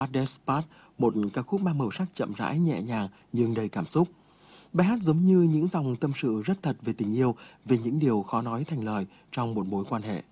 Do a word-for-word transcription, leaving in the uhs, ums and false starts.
Despard, một ca khúc mang màu sắc chậm rãi nhẹ nhàng nhưng đầy cảm xúc. Bài hát giống như những dòng tâm sự rất thật về tình yêu, về những điều khó nói thành lời trong một mối quan hệ.